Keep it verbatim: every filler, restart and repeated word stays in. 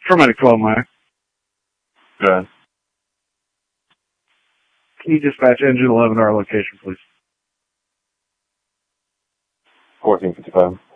Paramedic twelve, Mike. Good. Can you dispatch engine eleven to our location, please? fourteen fifty-five.